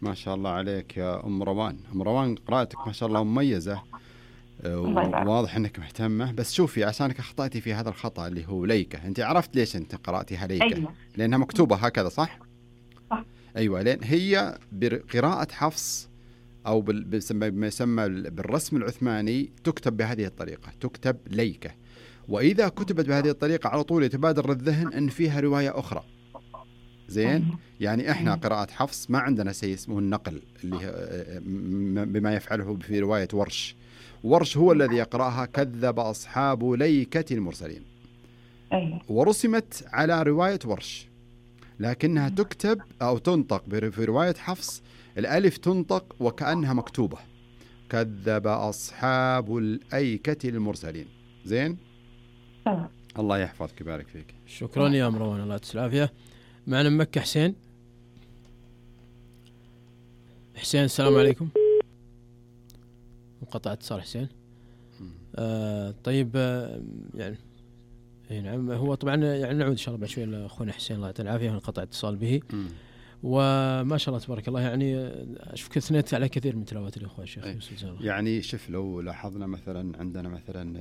ما شاء الله عليك يا أم روان. أم روان قراءتك ما شاء الله مميزة، وواضح أنك مهتمة. بس شوفي، عشانك أخطأتي في هذا الخطأ اللي هو ليكة. أنت عرفت ليش أنت قرأتيها ليكة؟ أيوة. لأنها مكتوبة هكذا، صح؟ صح. أيوة، لأن هي بقراءة حفص أو بما يسمى بالرسم العثماني تكتب بهذه الطريقة، تكتب ليكة. وإذا كتبت بهذه الطريقة على طول يتبادر الذهن أن فيها رواية أخرى. زين؟ يعني إحنا قراءة حفص ما عندنا شيء اسمه النقل اللي بما يفعله في رواية ورش. ورش هو الذي يقرأها كذب أصحاب ليكة المرسلين. أيوة. ورسمت على رواية ورش، لكنها تكتب أو تنطق في رواية حفص الألف تنطق وكأنها مكتوبة، كذب أصحاب الأيكة المرسلين. زين؟ الله يحفظك ويبارك فيك. شكرا يا مروان، الله يعطيك العافية. معنا من مكة حسين. حسين السلام عليكم. انقطع اتصال حسين. طيب يعني نعم، هو طبعا يعني نعود ان شاء الله بعد شوي لاخونا حسين الله يعطيه العافية، انقطع اتصال به. وما شاء الله تبارك الله، يعني اشوفك اثنيت على كثير من تلاوات الاخوه الشيخ يوسف. يعني شوف، لو لاحظنا مثلا عندنا مثلا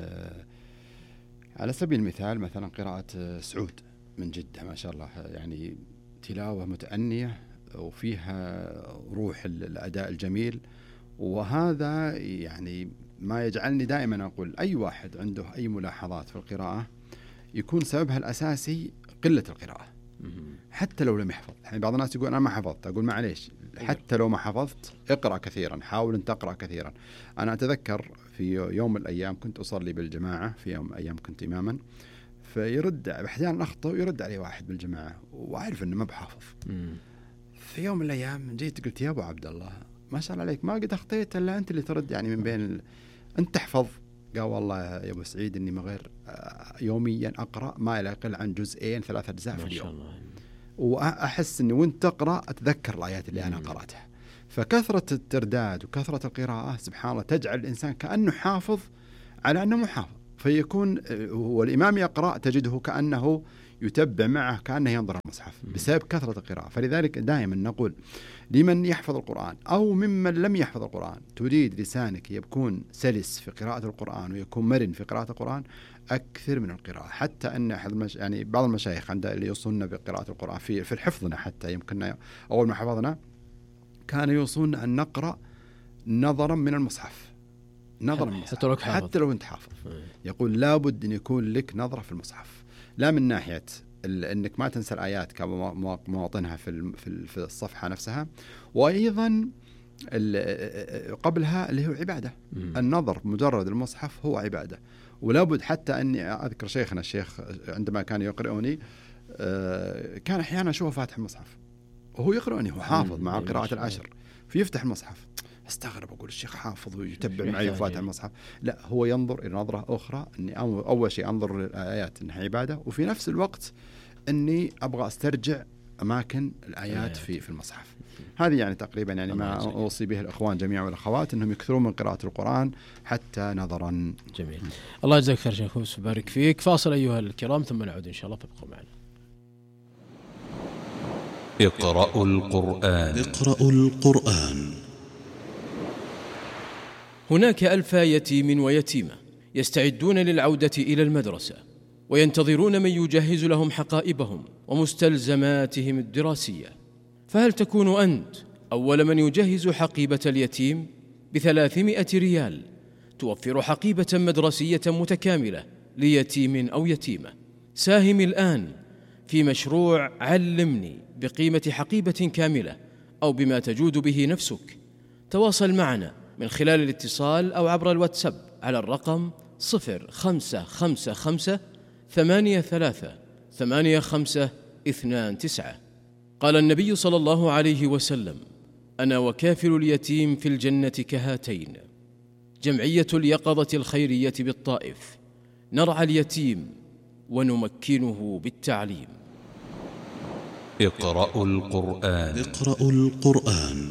على سبيل المثال مثلا قراءة سعود من جدة ما شاء الله، يعني تلاوة متأنية وفيها روح الأداء الجميل. وهذا يعني ما يجعلني دائما أقول أي واحد عنده أي ملاحظات في القراءة يكون سببها الأساسي قلة القراءة، حتى لو لم يحفظ. يعني بعض الناس يقول أنا ما حفظت، أقول معليش، حتى لو ما حفظت اقرأ كثيرا، حاول أن تقرأ كثيرا. أنا أتذكر في يوم من الأيام كنت أصلي بالجماعة، في يوم من الأيام كنت إماما، فيرد أحيانا أخطأ ويرد علي واحد بالجماعة وأعرف أنه ما بحافظ. في يوم من الأيام جيت قلت يا أبو عبد الله ما شاء الله عليك، ما قد أخطيت إلا أنت اللي ترد يعني من بين أنت تحفظ. قال والله يا أبو سعيد إني من غير يوميا أقرأ ما لا يقل عن 2-3 أجزاء في اليوم، وأحس إني وأنت تقرأ أتذكر الآيات اللي أنا قرأتها. فكثرة الترداد وكثرة القراءة سبحان الله تجعل الإنسان كأنه حافظ على أنه محافظ، فيكون والإمام يقرأ تجده كأنه يتبع معه، كأنه ينظر المصحف بسبب كثرة القراءة. فلذلك دائما نقول لمن يحفظ القرآن أو ممن لم يحفظ القرآن، تريد لسانك يكون سلس في قراءة القرآن ويكون مرن في قراءة القرآن، أكثر من القراءة. حتى أن يعني بعض المشايخ عند اللي يوصلنا بقراءة القرآن في الحفظنا، حتى يمكننا أول ما حفظنا كان يوصلنا أن نقرأ نظرا من المصحف، نظرا من المصحف حتى لو أنت حافظ. يقول لابد أن يكون لك نظرة في المصحف، لا من ناحية أنك ما تنسى الآيات كمواطنها في الصفحة نفسها، وأيضا قبلها اللي هو عبادة. النظر مجرد المصحف هو عبادة. ولابد حتى أني أذكر شيخنا الشيخ عندما كان يقرأني كان أحيانا أشوفه فاتح المصحف وهو يقرأني، هو حافظ مع قراءة العشر فيفتح المصحف، استغرب أقول الشيخ حافظ ويتبع معي وفاتح المصحف. لا، هو ينظر إلى نظرة أخرى، أني أول شيء أنظر للآيات أنها عبادة، وفي نفس الوقت أني أبغى أسترجع أماكن الآيات في المصحف. هذه يعني تقريبا يعني ما أوصي به الأخوان جميعا والأخوات أنهم يكثرون من قراءة القرآن حتى نظرا. جميل، الله يجزاك خير شيخ يوسف، بارك فيك. فاصل أيها الكرام ثم نعود إن شاء الله، فابقوا معنا. اقرأوا القرآن. اقرأوا القرآن. هناك ألف يتيم ويتيمة يستعدون للعودة إلى المدرسة، وينتظرون من يجهز لهم حقائبهم ومستلزماتهم الدراسية. فهل تكون أنت أول من يجهز حقيبة اليتيم ب300 ريال توفر حقيبة مدرسية متكاملة ليتيم أو يتيمة؟ ساهم الآن في مشروع علمني بقيمة حقيبة كاملة أو بما تجود به نفسك. تواصل معنا من خلال الاتصال أو عبر الواتساب على الرقم 0555838529. قال النبي صلى الله عليه وسلم: أنا وكافل اليتيم في الجنة كهاتين. جمعية اليقظة الخيرية بالطائف، نرعى اليتيم ونمكنه بالتعليم. اقرأوا القرآن. اقرأوا القرآن.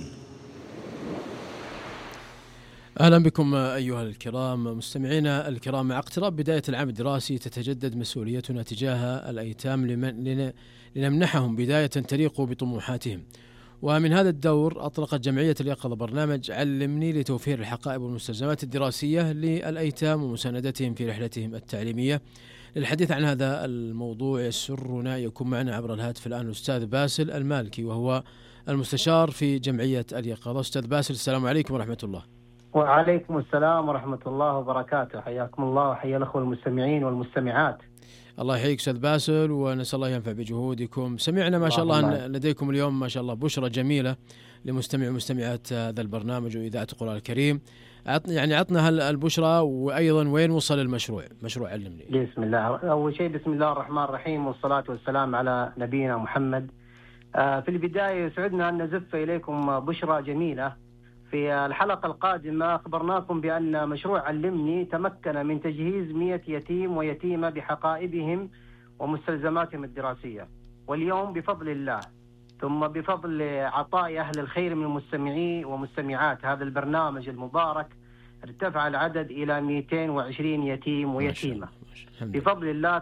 أهلا بكم أيها الكرام مستمعينا الكرام. مع اقتراب بداية العام الدراسي تتجدد مسؤوليتنا تجاه الأيتام لنمنحهم بداية تليق بطموحاتهم ومن هذا الدور أطلقت جمعية اليقظة برنامج علمني لتوفير الحقائب والمستلزمات الدراسية للأيتام ومساندتهم في رحلتهم التعليمية. للحديث عن هذا الموضوع يسرنا يكون معنا عبر الهاتف الآن الأستاذ باسل المالكي، وهو المستشار في جمعية اليقظة. أستاذ باسل، السلام عليكم ورحمة الله. وعليكم السلام ورحمة الله وبركاته، حياكم الله وحيا الأخوة المستمعين والمستمعات. الله يحييك أستاذ باسل، ونسأل الله ينفع بجهودكم. سمعنا ما شاء الله لديكم اليوم ما شاء الله بشرى جميلة لمستمع ومستمعات هذا البرنامج وإذاعة القرآن الكريم. عطنا البشرى، وأيضا وين وصل المشروع، مشروع علمني. بسم الله. أول شيء بسم الله الرحمن الرحيم، والصلاة والسلام على نبينا محمد. في البداية يسعدنا أن نزف إليكم بشرى جميلة. في الحلقة القادمة أخبرناكم بأن مشروع علمني تمكن من تجهيز 100 يتيم ويتيمة بحقائبهم ومستلزماتهم الدراسية، واليوم بفضل الله ثم بفضل عطاء أهل الخير من المستمعين ومستمعات هذا البرنامج المبارك ارتفع العدد إلى 220 يتيم ويتيمة بفضل الله.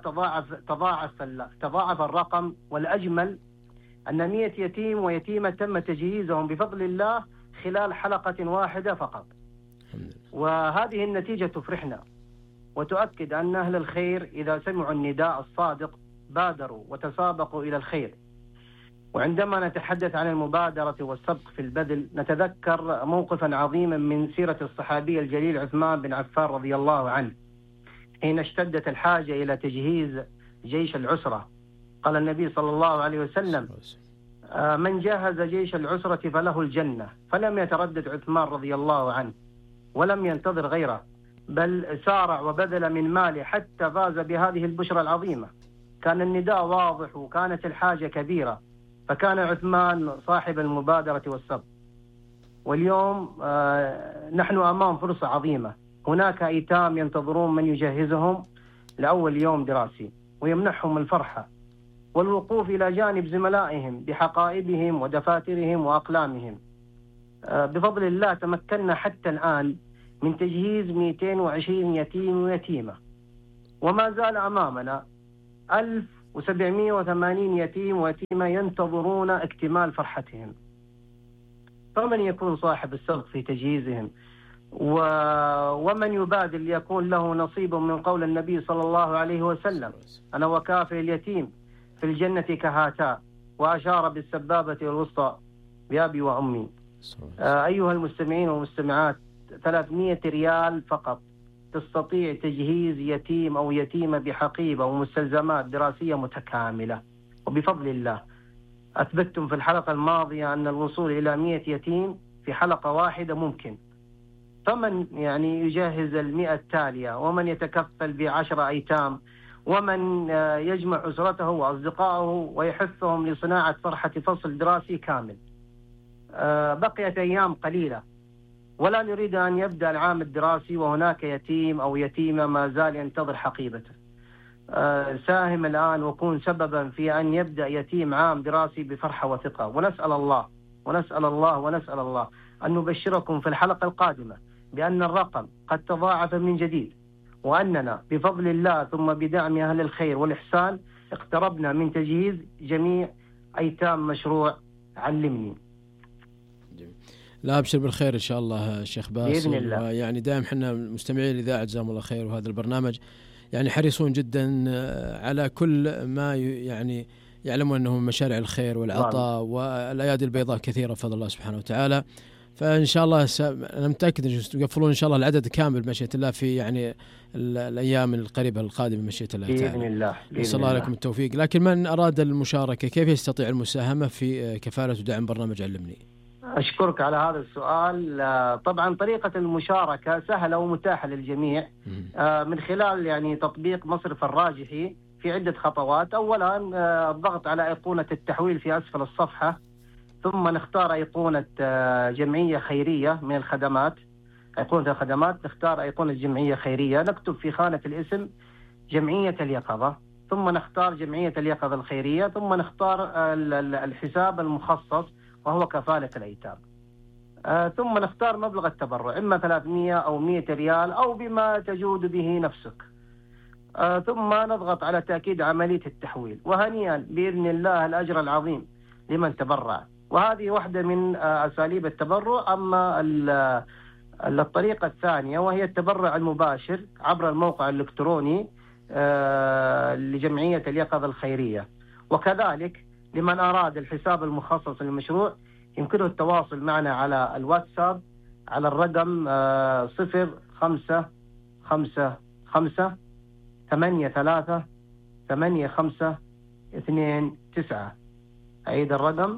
تضاعف الرقم، والأجمل أن 100 يتيم ويتيمة تم تجهيزهم بفضل الله خلال حلقة واحدة فقط. وهذه النتيجة تفرحنا وتؤكد أن أهل الخير إذا سمعوا النداء الصادق بادروا وتسابقوا إلى الخير. وعندما نتحدث عن المبادرة والسبق في البذل نتذكر موقفا عظيما من سيرة الصحابي الجليل عثمان بن عفان رضي الله عنه، حين اشتدت الحاجة إلى تجهيز جيش العسرة. قال النبي صلى الله عليه وسلم: من جهز جيش العسرة فله الجنة. فلم يتردد عثمان رضي الله عنه ولم ينتظر غيره، بل سارع وبذل من ماله حتى فاز بهذه البشرى العظيمة. كان النداء واضح وكانت الحاجة كبيرة، فكان عثمان صاحب المبادرة والسبق. واليوم نحن أمام فرصة عظيمة. هناك أيتام ينتظرون من يجهزهم لأول يوم دراسي ويمنحهم الفرحة والوقوف إلى جانب زملائهم بحقائبهم ودفاترهم وأقلامهم. بفضل الله تمكنا حتى الآن من تجهيز 220 يتيم ويتيمة، وما زال أمامنا 1780 يتيم ويتيمة ينتظرون اكتمال فرحتهم. فمن يكون صاحب السبق في تجهيزهم ومن يبادر ليكون له نصيب من قول النبي صلى الله عليه وسلم: أنا وكافل اليتيم في الجنة كهاتان، وأشار بالسبابة والوسطى بأبي وأمي. أيها المستمعين والمستمعات، 300 ريال فقط تستطيع تجهيز يتيم أو يتيمة بحقيبة ومستلزمات دراسية متكاملة. وبفضل الله أثبتتم في الحلقة الماضية أن الوصول إلى 100 يتيم في حلقة واحدة ممكن. فمن يجهز 100 التالية، ومن يتكفل ب10 أيتام، ومن يجمع أسرته وأصدقائه ويحثهم لصناعة فرحة فصل دراسي كامل. بقيت أيام قليلة ولا نريد أن يبدأ العام الدراسي وهناك يتيم أو يتيمة ما زال ينتظر حقيبته. ساهم الآن وكون سببا في أن يبدأ يتيم عام دراسي بفرحة وثقة. ونسأل الله أن نبشركم في الحلقة القادمة بأن الرقم قد تضاعف من جديد، وأننا بفضل الله ثم بدعم أهل الخير والإحسان اقتربنا من تجهيز جميع أيتام مشروع علمني. لا، أبشر بالخير إن شاء الله شيخ باسل بإذن الله. يعني دائما حنا مستمعين لإذاعة جزاهم الله خير وهذا البرنامج يعني حريصون جدا على كل ما يعني يعلمون أنه من مشاريع الخير والعطاء، والأيادي البيضاء كثيرة بفضل الله سبحانه وتعالى. فإن شاء الله أنا متأكد أن يقفلون إن شاء الله العدد كامل بمشيئة الله في يعني الأيام القريبة القادمة بمشيئة الله تعالى. بإذن الله. نسأل الله لكم التوفيق. لكن من أراد المشاركة كيف يستطيع المساهمة في كفالة ودعم برنامج علمني؟ أشكرك على هذا السؤال. طبعا طريقة المشاركة سهلة ومتاحة للجميع من خلال يعني تطبيق مصرف الراجحي في عدة خطوات. أولا الضغط على أيقونة التحويل في أسفل الصفحة، ثم نختار أيقونة جمعية خيرية من الخدمات، أيقونة الخدمات نختار أيقونة جمعية خيرية، نكتب في خانة الاسم جمعية اليقظة، ثم نختار جمعية اليقظة الخيرية، ثم نختار الحساب المخصص وهو كفالة الأيتام، ثم نختار مبلغ التبرع إما 300 أو 100 ريال أو بما تجود به نفسك، ثم نضغط على تأكيد عملية التحويل. وهنيئا بإذن الله الأجر العظيم لمن تبرع. وهذه واحدة من أساليب التبرع. أما الطريقة الثانية وهي التبرع المباشر عبر الموقع الإلكتروني لجمعية اليقظة الخيرية. وكذلك لمن أراد الحساب المخصص للمشروع يمكنه التواصل معنا على الواتساب على الرقم 0555-83-85-29. أعيد الرقم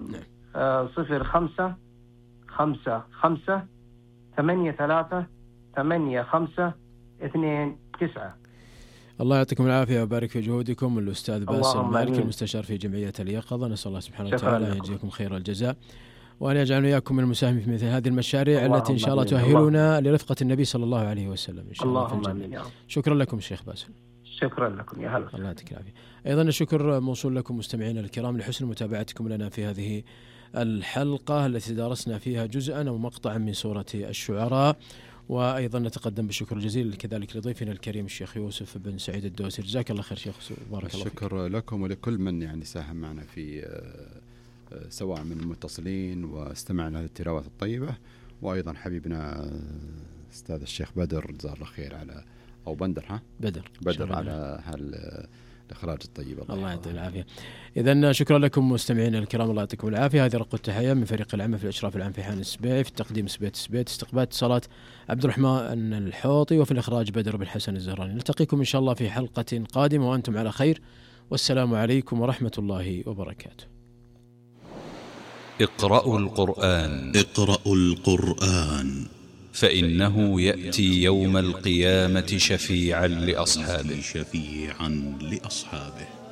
0555-83-85-29. الله يعطيكم العافية ويبارك في جهودكم. الأستاذ باسل مالك المستشار في جمعية اليقظة، نسأل الله سبحانه وتعالى أن يجزيكم خير الجزاء وأن يجعلنا إياكم من المساهمين في مثل هذه المشاريع التي إن شاء الله تؤهلنا لرفقة النبي صلى الله عليه وسلم إن شاء الله في الجنة. شكرا لكم الشيخ باسل. شكرا لكم يا هلا. الله يعطيك العافية. أيضا الشكر موصول لكم مستمعينا الكرام لحسن متابعتكم لنا في هذه الحلقة التي درسنا فيها جزءا أو مقطعا من سورة الشعراء. وأيضا نتقدم بالشكر الجزيل كذلك لضيفنا الكريم الشيخ يوسف بن سعيد الدوسري. جزاك الله خير شيخ، بارك الله فيك. الشكر لكم ولكل من يعني ساهم معنا في سواء من المتصلين واستمعنا هذه التلاوات الطيبة، وأيضا حبيبنا أستاذ الشيخ بدر جزاه الله خير على أو بندر بدر على الإخراج الطيب. الله يعطيه العافية. إذن شكرا لكم مستمعينا الكرام، الله يعطيكم العافية. هذه رقة التحية من فريق العمل في الإشراف العام في حان السبيعي، في التقديم سبيت، استقبال اتصالات عبد الرحمن الحوطي، وفي الإخراج بدر بن حسن الزهراني. نلتقيكم إن شاء الله في حلقة قادمة وأنتم على خير، والسلام عليكم ورحمة الله وبركاته. اقرأوا القرآن فإنه يأتي يوم القيامة شفيعا لأصحابه.